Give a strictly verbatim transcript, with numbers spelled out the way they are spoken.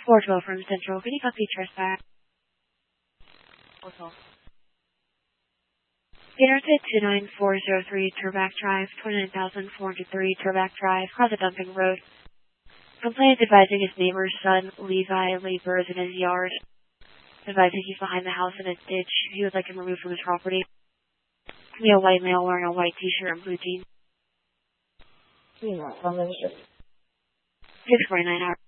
four twelve from Central. Can you copy trespass? What's all? Internet two nine four zero three Turback Drive, twenty-nine thousand four hundred three Turback Drive, across the dumping road. Complainant advising his neighbor's son, Levi, laid birds in his yard. Advising he's behind the house in a ditch. He would like him removed from his property. Be a white male wearing a white t-shirt and blue jeans. Yeah, I'm in six forty-nine hours.